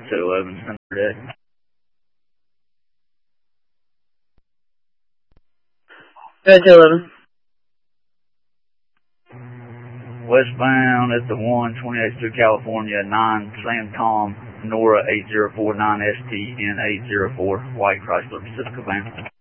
211, spend the day. Go 211. Westbound at the 128th Street, California, 9 Sam Tom, Nora 8049 STN 804, White Chrysler Pacifica van.